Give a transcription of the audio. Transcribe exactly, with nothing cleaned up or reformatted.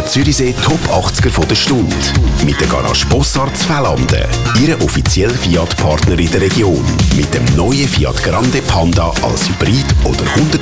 der Zürichsee Top achtziger von der Stunde. Mit der Garage Bossart Z'Fällanden. Ihre offizielle Fiat-Partner in der Region. Mit dem neuen Fiat Grande Panda als Hybrid oder hundert